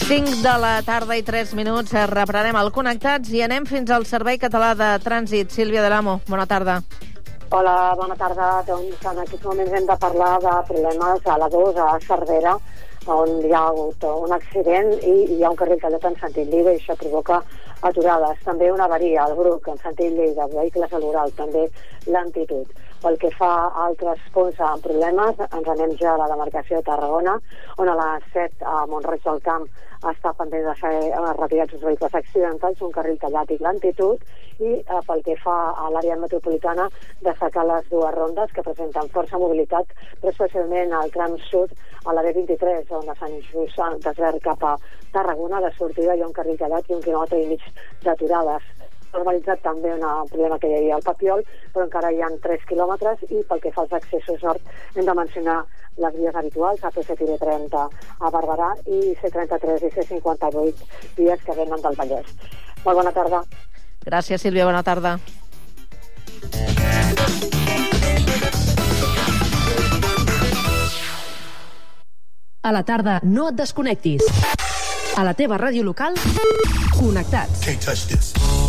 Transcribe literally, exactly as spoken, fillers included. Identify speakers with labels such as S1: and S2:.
S1: cinc de la tarda i tres minuts. Reprenem el Connectats i anem fins al Servei Català de Trànsit. Sílvia de l'Amo, bona tarda.
S2: Hola, bona tarda. Doncs en aquests moments hem de parlar de problemes a la dos, a Cervera, on hi ha hagut un accident i hi ha un carril tallat en sentit Lleida i això provoca aturades. També una avaria al Bruc en sentit Lleida, vehicles a l'Oral, també lentitud. Pel que fa a altres punts amb problemes, ens anem ja a la demarcació de Tarragona, on a les set a Mont-roig del Camp està pendent de ser retirats els vehicles accidentals, un carril tallat i lentitud, i eh, pel que fa a l'àrea metropolitana, destacar les dues rondes que presenten força mobilitat, però especialment al tram sud, a la B vint-i-tres, on a Sant Just desvern cap a Tarragona, de sortida hi ha un carril tallat i un quilòmetre i mig d'aturades. Normalitzat també un problema que hi havia al Papiol, però encara hi ha tres quilòmetres, i pel que fa als accessos nord hem de mencionar les vies habituals, A P set i B trenta a Barberà i C trenta-tres i C cinquanta-vuit, vies que venen del Vallès. Molt bona tarda.
S1: Gràcies, Sílvia, bona tarda.
S3: A la tarda no et desconnectis. A la teva ràdio local, Connectats.
S4: Can't touch this.